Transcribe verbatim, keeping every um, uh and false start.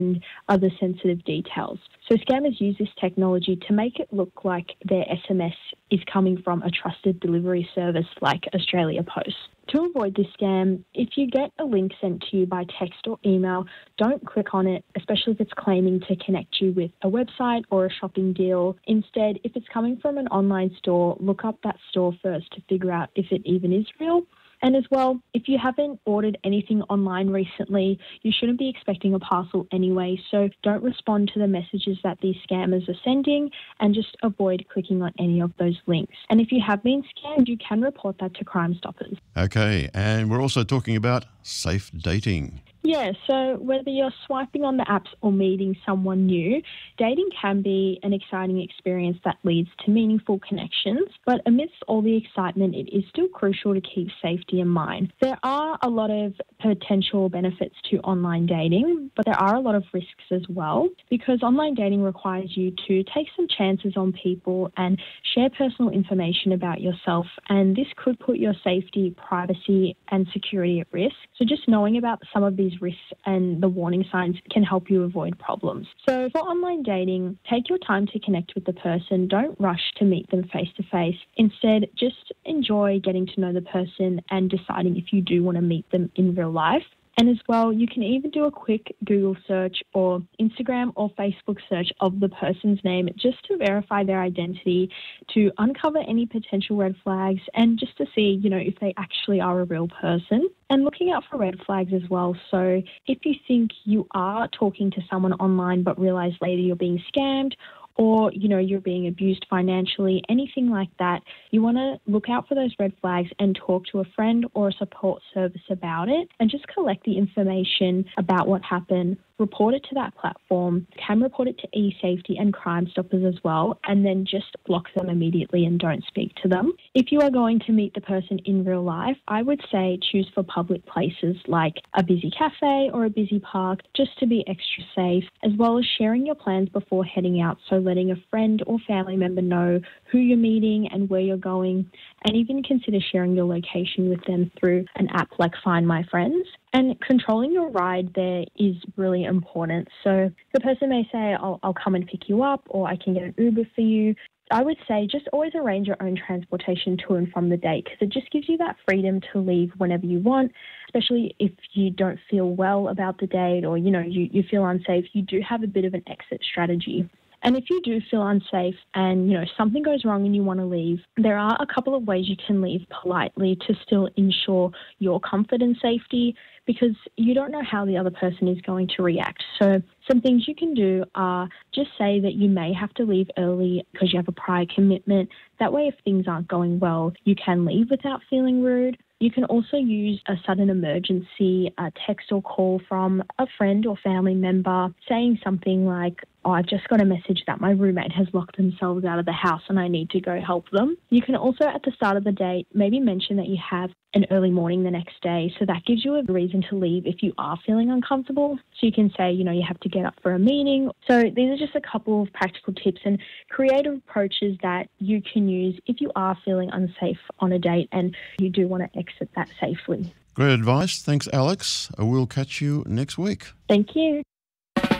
and other sensitive details. So scammers use this technology to make it look like their S M S is coming from a trusted delivery service like Australia Post. To avoid this scam, if you get a link sent to you by text or email, don't click on it, especially if it's claiming to connect you with a website or a shopping deal. Instead, if it's coming from an online store, look up that store first to figure out if it even is real. And as well, if you haven't ordered anything online recently, you shouldn't be expecting a parcel anyway. So don't respond to the messages that these scammers are sending and just avoid clicking on any of those links. And if you have been scammed, you can report that to Crime Stoppers. Okay, and we're also talking about safe dating. Yeah, so whether you're swiping on the apps or meeting someone new, dating can be an exciting experience that leads to meaningful connections. But amidst all the excitement, it is still crucial to keep safety in mind. There are a lot of potential benefits to online dating, but there are a lot of risks as well, because online dating requires you to take some chances on people and share personal information about yourself, and this could put your safety, privacy, and security at risk. So just knowing about some of these risks and the warning signs can help you avoid problems. So for online dating, take your time to connect with the person. Don't rush to meet them face to face. Instead, just enjoy getting to know the person and deciding if you do want to meet them in real life. And as well, you can even do a quick Google search or Instagram or Facebook search of the person's name just to verify their identity, to uncover any potential red flags, and just to see, you know, if they actually are a real person. And looking out for red flags as well. So if you think you are talking to someone online but realize later you're being scammed, or, you know, you're being abused financially, anything like that, you want to look out for those red flags and talk to a friend or a support service about it and just collect the information about what happened, report it to that platform, can report it to eSafety and Crime Stoppers as well, and then just block them immediately and don't speak to them. If you are going to meet the person in real life, I would say choose for public places like a busy cafe or a busy park just to be extra safe, as well as sharing your plans before heading out, so letting a friend or family member know who you're meeting and where you're going, and even consider sharing your location with them through an app like Find My Friends. And controlling your ride there is really important. So the person may say, I'll, I'll come and pick you up, or I can get an Uber for you. I would say just always arrange your own transportation to and from the date, because it just gives you that freedom to leave whenever you want, especially if you don't feel well about the date or, you know, you, you feel unsafe. You do have a bit of an exit strategy. And if you do feel unsafe and, you know, something goes wrong and you want to leave, there are a couple of ways you can leave politely to still ensure your comfort and safety, because you don't know how the other person is going to react. So some things you can do are just say that you may have to leave early because you have a prior commitment. That way, if things aren't going well, you can leave without feeling rude. You can also use a sudden emergency, a text or call from a friend or family member saying something like, oh, I've just got a message that my roommate has locked themselves out of the house and I need to go help them. You can also, at the start of the date, maybe mention that you have an early morning the next day. So that gives you a reason to leave if you are feeling uncomfortable. So you can say, you know, you have to get up for a meeting. So these are just a couple of practical tips and creative approaches that you can use if you are feeling unsafe on a date and you do want to exit that safely. Great advice. Thanks, Alex. We'll catch you next week. Thank you.